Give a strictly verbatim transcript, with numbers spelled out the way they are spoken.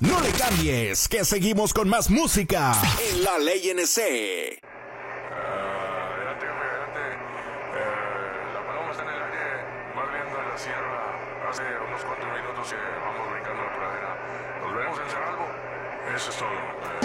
No le cambies, que seguimos con más música en La Ley N C. Adelante, jefe, adelante. Eh, la paloma está en el aire, más bien de la sierra. Hace unos cuantos minutos que vamos brincando la pradera. Nos veremos en Cerralbo. Eso es todo. Eh,